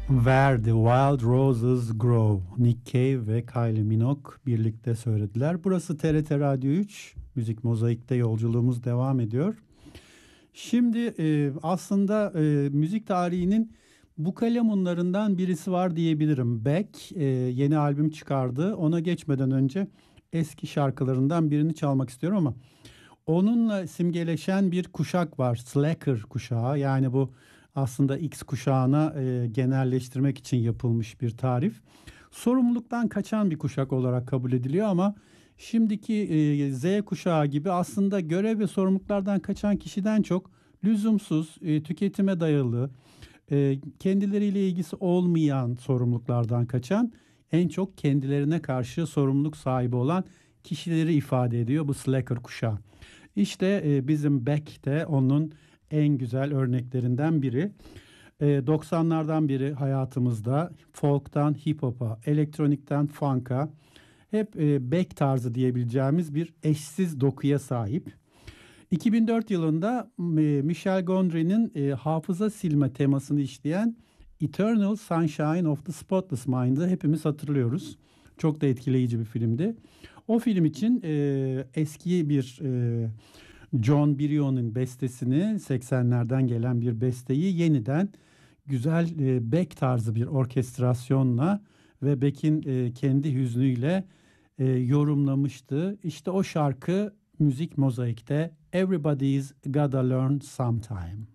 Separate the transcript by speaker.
Speaker 1: Where the Wild Roses Grow. Nick Cave ve Kylie Minogue birlikte söylediler. Burası TRT Radyo 3. Müzik Mozaik'te yolculuğumuz devam ediyor. Şimdi aslında müzik tarihinin bu kalemunlarından birisi var diyebilirim. Beck yeni albüm çıkardı. Ona geçmeden önce eski şarkılarından birini çalmak istiyorum ama onunla simgeleşen bir kuşak var. Slacker kuşağı. Yani bu aslında X kuşağına genelleştirmek için yapılmış bir tarif. Sorumluluktan kaçan bir kuşak olarak kabul ediliyor ama şimdiki Z kuşağı gibi aslında görev ve sorumluluklardan kaçan kişiden çok lüzumsuz, tüketime dayalı, kendileriyle ilgisi olmayan sorumluluklardan kaçan, en çok kendilerine karşı sorumluluk sahibi olan kişileri ifade ediyor bu Slacker kuşağı. İşte bizim Beck de onun en güzel örneklerinden biri. 90'lardan biri hayatımızda folk'tan hip hop'a, elektronikten funk'a hep Beck tarzı diyebileceğimiz bir eşsiz dokuya sahip. 2004 yılında Michel Gondry'nin hafıza silme temasını işleyen Eternal Sunshine of the Spotless Mind'ı hepimiz hatırlıyoruz. Çok da etkileyici bir filmdi. O film için eski bir John Brion'un bestesini, 80'lerden gelen bir besteyi yeniden güzel Beck tarzı bir orkestrasyonla ve Beck'in kendi hüznüyle yorumlamıştı. İşte o şarkı Müzik Mozaik'te Everybody's Gotta Learn Sometime.